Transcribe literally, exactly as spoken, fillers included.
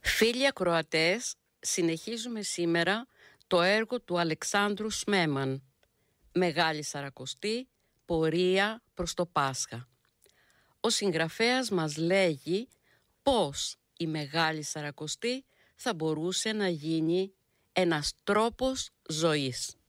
Φίλοι ακροατές, συνεχίζουμε σήμερα το έργο του Αλεξάνδρου Σμέμαν, Μεγάλη Σαρακοστή, πορεία προς το Πάσχα. Ο συγγραφέας μας λέγει πώς η Μεγάλη Σαρακοστή θα μπορούσε να γίνει ένας τρόπος ζωής.